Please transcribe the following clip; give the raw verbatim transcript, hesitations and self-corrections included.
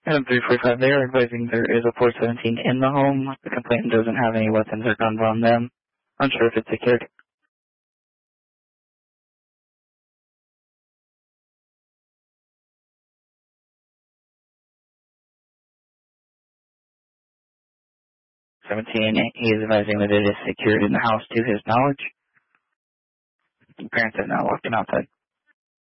Item three forty-five, they are advising there is a four seventeen in the home. The complainant doesn't have any weapons or guns on them. Unsure if it's secured. seventeen, he is advising that it is secured in the house to his knowledge. Parents have now locked him outside.